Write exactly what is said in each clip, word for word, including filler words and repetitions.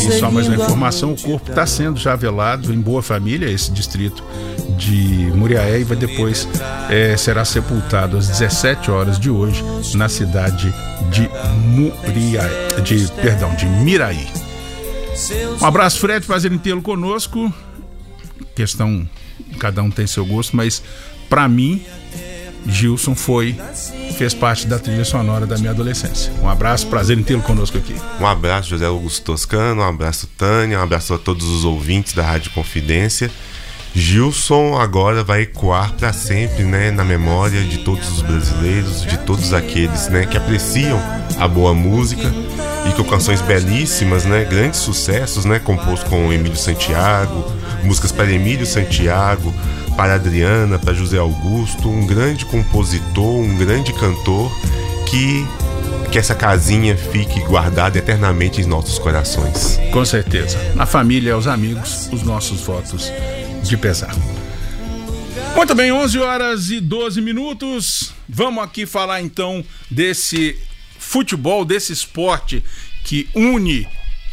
E só mais uma informação, o corpo está sendo já velado em Boa Família, esse distrito de Muriaé, e vai depois é, será sepultado às dezessete horas de hoje na cidade de Muriaé, de, perdão, de Miraí. Um abraço, Fred, prazer em tê-lo conosco. Questão, cada um tem seu gosto, mas para mim, Gilson foi, fez parte da trilha sonora da minha adolescência. Um abraço, prazer em tê-lo conosco aqui. Um abraço, José Augusto Toscano, um abraço, Tânia, um abraço a todos os ouvintes da Rádio Confidência. Gilson agora vai ecoar para sempre, né, na memória de todos os brasileiros, de todos aqueles, né, que apreciam a boa música e com canções belíssimas, né, grandes sucessos, né, composto com Emílio Santiago, músicas para Emílio Santiago, para Adriana, para José Augusto, um grande compositor, um grande cantor, que, que essa casinha fique guardada eternamente em nossos corações. Com certeza. Na família e aos amigos, os nossos votos de pesar. Muito bem, onze horas e doze minutos. Vamos aqui falar então desse futebol, desse esporte que une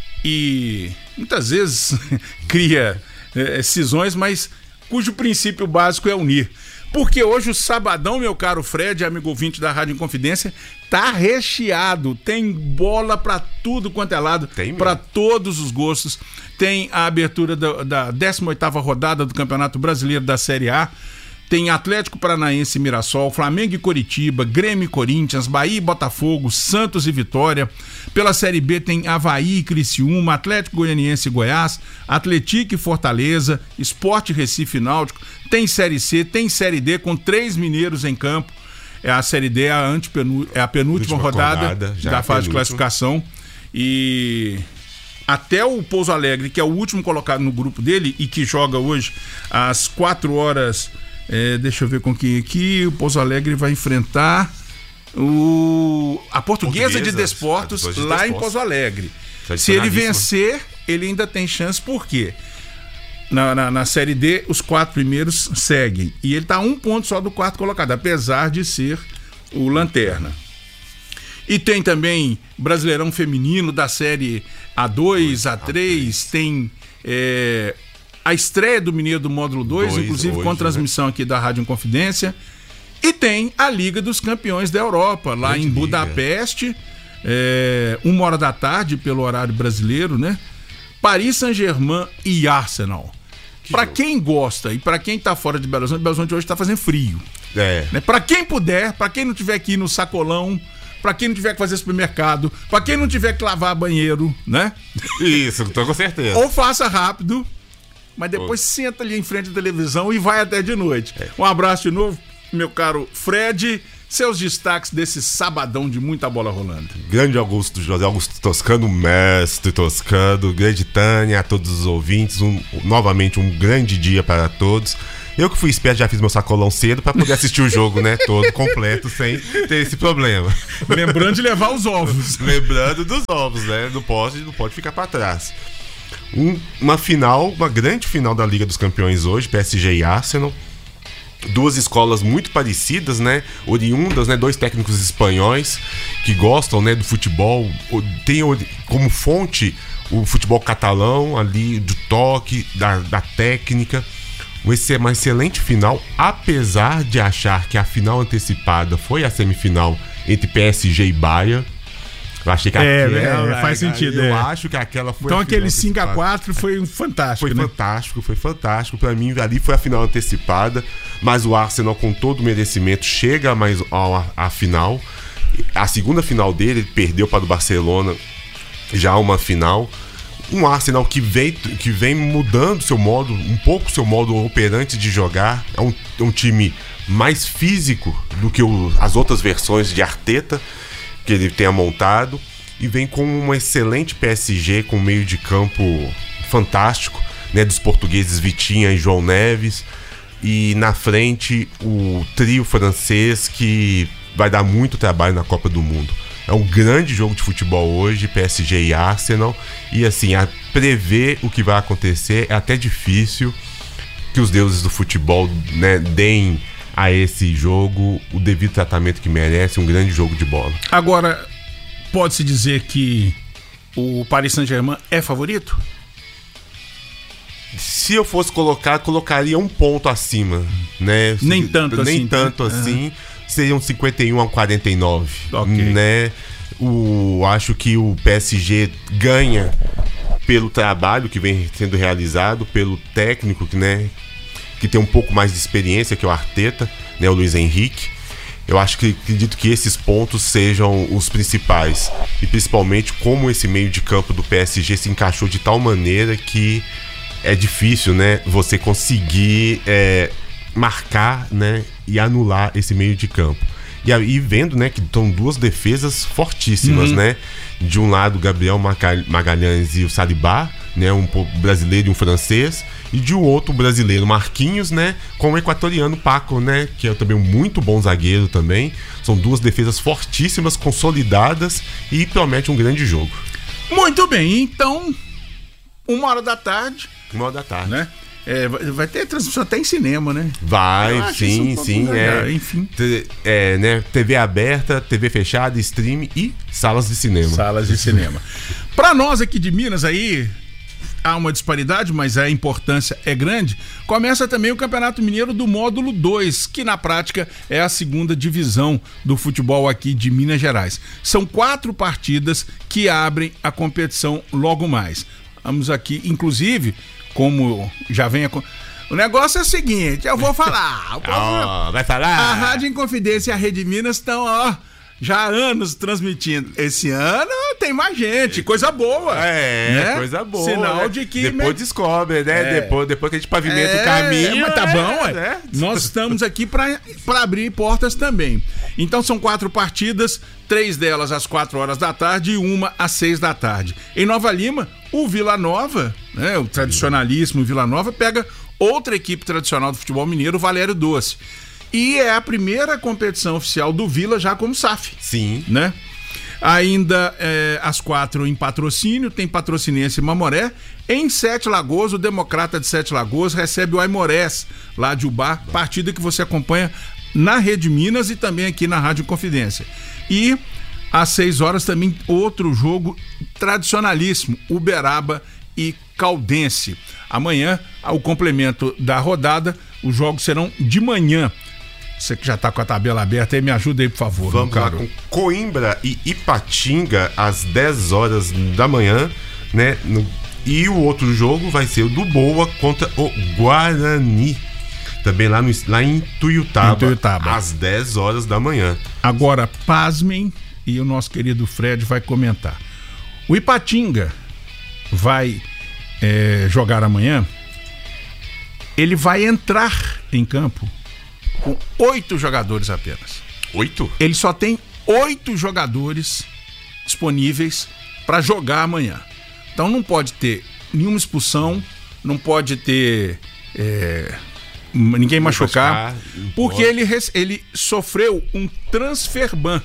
e muitas vezes cria é, cisões, mas cujo princípio básico é unir. Porque hoje o sabadão, meu caro Fred, amigo ouvinte da Rádio Inconfidência, tá recheado, tem bola pra tudo quanto é lado, pra todos os gostos. Tem a abertura da, da décima oitava rodada do Campeonato Brasileiro da Série A. Tem Atlético Paranaense e Mirassol, Flamengo e Coritiba, Grêmio e Corinthians, Bahia e Botafogo, Santos e Vitória. Pela Série B tem Avaí e Criciúma, Atlético Goianiense e Goiás, Atlético e Fortaleza, Sport Recife e Náutico. Tem Série C, tem Série D com três mineiros em campo. É a Série D, é a, antipenu... é a penúltima rodada, rodada da fase de classificação. E até o Pouso Alegre, que é o último colocado no grupo dele e que joga hoje às quatro horas... É, deixa eu ver com quem aqui. O Pouso Alegre vai enfrentar o, a Portuguesa, Portuguesa de Desportos de lá Desportos. Em Pouso Alegre. Se ele vencer, ele ainda tem chance. Por quê? Na, na, na Série D, os quatro primeiros seguem. E ele está a um ponto só do quarto colocado, apesar de ser o Lanterna. E tem também Brasileirão Feminino da Série A dois, A três. Tem... É, a estreia do Mineiro do Módulo dois, inclusive hoje, com transmissão, né, aqui da Rádio Inconfidência. E tem a Liga dos Campeões da Europa, lá Grande em Budapeste, é, uma hora da tarde, pelo horário brasileiro, né? Paris Saint-Germain e Arsenal. Para quem gosta e para quem tá fora de Belo Horizonte, Belo Horizonte hoje tá fazendo frio. É. Né? Para quem puder, para quem não tiver que ir no sacolão, para quem não tiver que fazer supermercado, para quem não tiver que lavar banheiro, né? Isso, tô com certeza. Ou faça rápido, mas depois senta ali em frente à televisão e vai até de noite. É. Um abraço de novo, meu caro Fred. Seus destaques desse sabadão de muita bola rolando. Grande Augusto, José Augusto Toscano, mestre Toscano, grande Tânia, a todos os ouvintes, um, novamente um grande dia para todos. Eu que fui esperto, já fiz meu sacolão cedo para poder assistir o jogo, né, todo completo, sem ter esse problema. Lembrando de levar os ovos. Lembrando dos ovos, né, não pode, não pode ficar para trás. Um, uma final, uma grande final da Liga dos Campeões hoje, P S G e Arsenal. Duas escolas muito parecidas, né? Oriundas, né? Dois técnicos espanhóis que gostam, né, do futebol. Tem como fonte o futebol catalão ali, do toque, da, da técnica. Uma excelente final, apesar de achar que a final antecipada foi a semifinal entre P S G e Bayern. Eu achei que é, aquela... É, faz sentido. Eu é. acho que aquela foi... Então aquele cinco a quatro foi fantástico, Foi né? fantástico, foi fantástico. Pra mim, ali foi a final antecipada. Mas o Arsenal, com todo o merecimento, chega mais à, à final. A segunda final dele, ele perdeu para o Barcelona. Já uma final. Um Arsenal que vem, que vem mudando seu modo, um pouco seu modo operante de jogar. É um, um time mais físico do que o, as outras versões de Arteta que ele tenha montado, e vem com uma excelente P S G com meio de campo fantástico, né, dos portugueses Vitinha e João Neves, e na frente o trio francês que vai dar muito trabalho na Copa do Mundo. É um grande jogo de futebol hoje, P S G e Arsenal, e assim, a prever o que vai acontecer é até difícil. Que os deuses do futebol, né, deem a esse jogo o devido tratamento que merece, um grande jogo de bola. Agora, pode-se dizer que o Paris Saint-Germain é favorito? Se eu fosse colocar, colocaria um ponto acima, né? Nem tanto Nem assim. tanto Uhum. assim. Seriam cinquenta e um a quarenta e nove, Ok. né? O, acho que o P S G ganha pelo trabalho que vem sendo realizado, pelo técnico, né, que tem um pouco mais de experiência, que é o Arteta, né, o Luiz Henrique. Eu acho que acredito que esses pontos sejam os principais. E principalmente como esse meio de campo do P S G se encaixou de tal maneira que é difícil, né, você conseguir é, marcar, né, e anular esse meio de campo. E aí vendo, né, que estão duas defesas fortíssimas, uhum. né? De um lado, Gabriel Magalhães e o Saliba, né? Um brasileiro e um francês. E de outro, o brasileiro Marquinhos, né? Com o equatoriano Paco, né? Que é também um muito bom zagueiro também. São duas defesas fortíssimas, consolidadas e promete um grande jogo. Muito bem, então, uma hora da tarde. Uma hora da tarde. Né? É, vai ter transmissão até em cinema, né? Vai, sim, um sim. É, enfim. T- é, né? T V aberta, T V fechada, stream e salas de cinema. Salas de cinema. Para nós aqui de Minas aí, há uma disparidade, mas a importância é grande. Começa também o Campeonato Mineiro do Módulo dois, que na prática é a segunda divisão do futebol aqui de Minas Gerais. São quatro partidas que abrem a competição logo mais. Vamos aqui, inclusive... Como já vem a... O negócio é o seguinte, eu vou falar. O povo... oh, vai falar? A Rádio Inconfidência e a Rede Minas estão, ó, já há anos transmitindo. Esse ano tem mais gente, coisa boa. É, né? coisa boa. Sinal né? de que... Depois me... descobre, né? É. Depois, depois que a gente pavimenta é, o caminho. Mas tá bom, é, ué. né? Nós estamos aqui para abrir portas também. Então são quatro partidas, três delas às quatro horas da tarde e uma às seis da tarde. Em Nova Lima, o Vila Nova, né, o tradicionalíssimo Vila Nova, pega outra equipe tradicional do futebol mineiro, o Valério Doce. E é a primeira competição oficial do Vila já como S A F. Sim. Né? Ainda é, às quatro em Patrocínio, tem Patrocinense e Mamoré. Em Sete Lagoas, o Democrata de Sete Lagoas recebe o Aimorés, lá de Ubá, partida que você acompanha na Rede Minas e também aqui na Rádio Confidência. E às seis horas também outro jogo tradicionalíssimo, Uberaba e Caldense. Amanhã, o complemento da rodada, os jogos serão de manhã. Você que já está com a tabela aberta aí, me ajuda aí, por favor. Vamos lá com Coimbra e Ipatinga às dez horas da manhã, né? No... E o outro jogo vai ser o do Boa contra o Guarani. Também lá, no, lá em Tuiutaba, em Tuiutaba, às dez horas da manhã. Agora, pasmem, e o nosso querido Fred vai comentar. O Ipatinga vai é, jogar amanhã. Ele vai entrar em campo com oito jogadores apenas. Oito? Ele só tem oito jogadores disponíveis para jogar amanhã. Então não pode ter nenhuma expulsão, não pode ter é, ninguém machucar, porque ele, ele sofreu um transfer ban.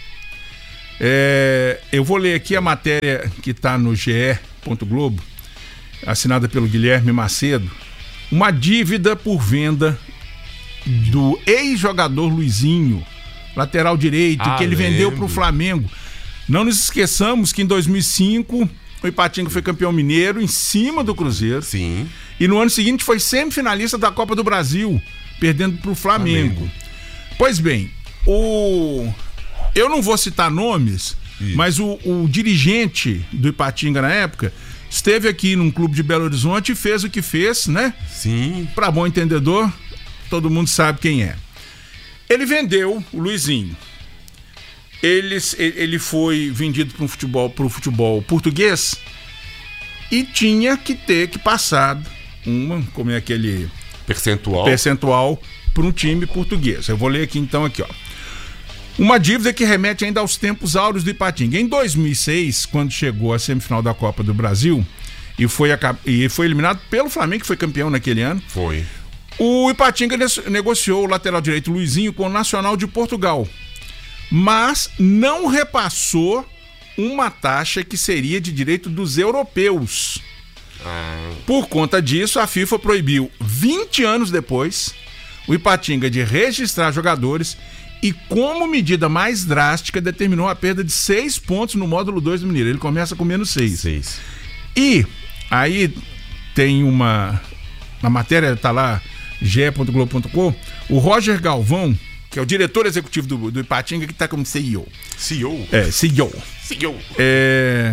É, eu vou ler aqui a matéria que está no G E. Globo, assinada pelo Guilherme Macedo. Uma dívida por venda do ex-jogador Luizinho, lateral direito, ah, que ele lembro. vendeu para o Flamengo. Não nos esqueçamos que em dois mil e cinco o Ipatinga foi campeão mineiro em cima do Cruzeiro. Sim. E no ano seguinte foi semifinalista da Copa do Brasil, perdendo para o Flamengo. Flamengo. Pois bem, o... eu não vou citar nomes, Isso. mas o, o dirigente do Ipatinga na época esteve aqui num clube de Belo Horizonte e fez o que fez, né? Sim. Para bom entendedor, todo mundo sabe quem é. Ele vendeu o Luizinho. Ele, ele foi vendido para um futebol, para o futebol português e tinha que ter que passar uma, como é aquele percentual, percentual para um time português. Eu vou ler aqui então aqui, ó. Uma dívida que remete ainda aos tempos áureos do Ipatinga. Em dois mil e seis, quando chegou à semifinal da Copa do Brasil e foi, e foi eliminado pelo Flamengo, que foi campeão naquele ano. Foi. O Ipatinga negociou o lateral direito Luizinho com o Nacional de Portugal, mas não repassou uma taxa que seria de direito dos europeus. Ah. Por conta disso, a FIFA proibiu, vinte anos depois, o Ipatinga de registrar jogadores e, como medida mais drástica, determinou a perda de seis pontos no módulo dois do Mineiro. Ele começa com menos seis. Seis. E aí tem uma... Na matéria está lá, g e ponto globo ponto com, o Roger Galvão, que é o diretor executivo do, do Ipatinga, que está como C E O. C E O? É, C E O. C E O. É,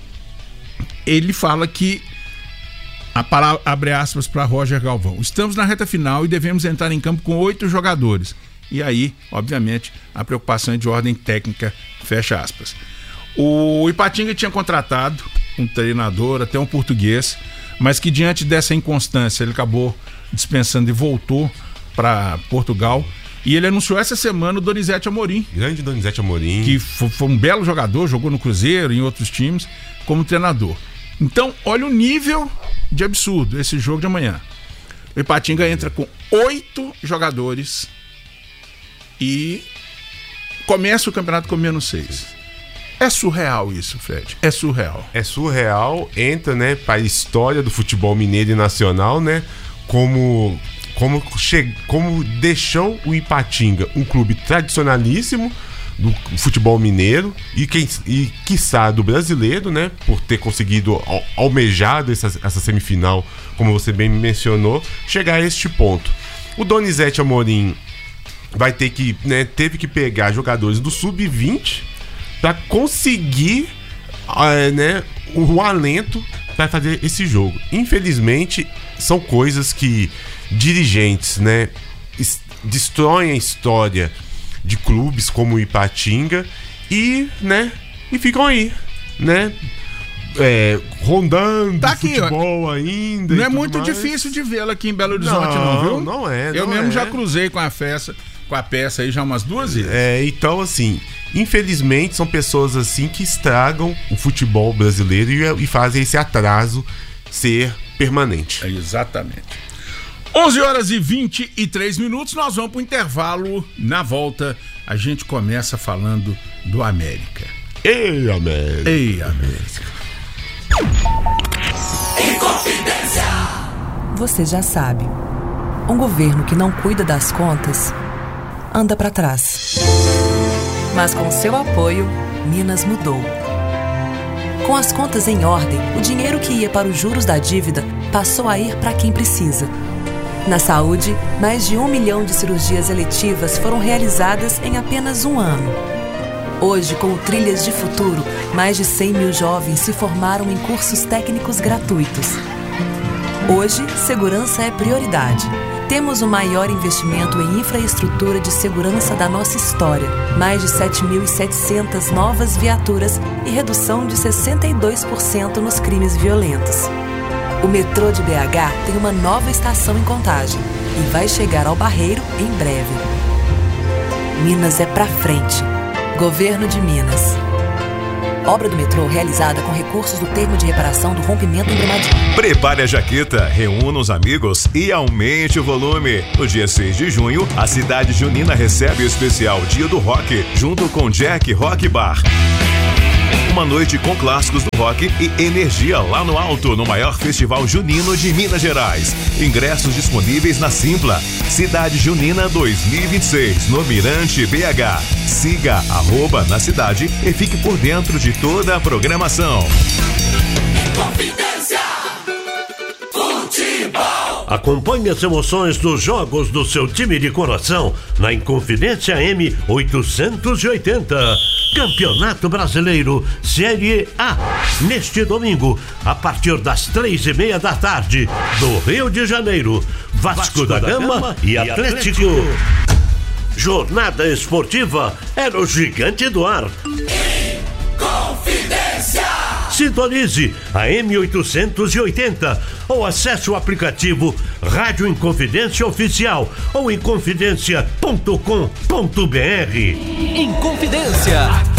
ele fala que, a palavra, abre aspas para Roger Galvão, estamos na reta final e devemos entrar em campo com oito jogadores. E aí, obviamente, a preocupação é de ordem técnica, fecha aspas. O Ipatinga tinha contratado um treinador, até um português, mas que diante dessa inconstância ele acabou dispensando e voltou para Portugal. E ele anunciou essa semana o Donizete Amorim. Grande Donizete Amorim. Que foi, foi um belo jogador, jogou no Cruzeiro, em outros times, como treinador. Então, olha o nível de absurdo esse jogo de amanhã. O Ipatinga entra com oito jogadores e começa o campeonato com menos seis. É surreal isso, Fred. É surreal. É surreal. Entra, né, para a história do futebol mineiro e nacional, né, como, como, che... como deixou o Ipatinga um clube tradicionalíssimo do futebol mineiro e, quem, e quiçá do brasileiro, né, por ter conseguido almejado essa, essa semifinal, como você bem mencionou, chegar a este ponto. O Donizete Amorim vai ter que, né, teve que pegar jogadores do sub vinte para conseguir, uh, né, o alento para fazer esse jogo. Infelizmente, são coisas que dirigentes, né, est- destroem a história de clubes como o Ipatinga e, né, e ficam aí, né, é, rondando tá aqui, futebol ainda. Não e é tudo muito mais. difícil de vê-la aqui em Belo Horizonte, não, não viu? Não é. Eu não mesmo é. já cruzei com a peça, com a peça aí já umas duas vezes. É, então, assim, infelizmente são pessoas assim que estragam o futebol brasileiro e, e fazem esse atraso ser permanente. É, exatamente. onze horas e vinte e três minutos, nós vamos para o intervalo. Na volta, a gente começa falando do América. Ei, América! Ei, América! Inconfidência! Você já sabe, um governo que não cuida das contas anda para trás. Mas com seu apoio, Minas mudou. Com as contas em ordem, o dinheiro que ia para os juros da dívida passou a ir para quem precisa. Na saúde, mais de um milhão de cirurgias eletivas foram realizadas em apenas um ano. Hoje, com o Trilhas de Futuro, mais de cem mil jovens se formaram em cursos técnicos gratuitos. Hoje, segurança é prioridade. Temos o maior investimento em infraestrutura de segurança da nossa história. Mais de sete mil e setecentas novas viaturas e redução de sessenta e dois por cento nos crimes violentos. O metrô de B H tem uma nova estação em Contagem e vai chegar ao Barreiro em breve. Minas é pra frente. Governo de Minas. Obra do metrô realizada com recursos do termo de reparação do rompimento em Brumadinho. Prepare a jaqueta, reúna os amigos e aumente o volume. No dia seis de junho, a cidade junina recebe o especial Dia do Rock, junto com Jack Rock Bar. Uma noite com clássicos do rock e energia lá no alto, no maior festival junino de Minas Gerais. Ingressos disponíveis na Simpla. Cidade Junina dois mil e vinte e seis, no Mirante B H. Siga arroba na cidade e fique por dentro de toda a programação. Inconfidência! Futebol! Acompanhe as emoções dos jogos do seu time de coração na Inconfidência M oitocentos e oitenta. Campeonato Brasileiro Série A. Neste domingo, a partir das três e meia da tarde, do Rio de Janeiro, Vasco, Vasco da, da Gama, Gama e Atlético. Atlético. Jornada esportiva é no Gigante do Ar. Inconfidência! Sintonize a M oitocentos e oitenta ou acesse o aplicativo Rádio Inconfidência Oficial ou inconfidência ponto com ponto br. Inconfidência.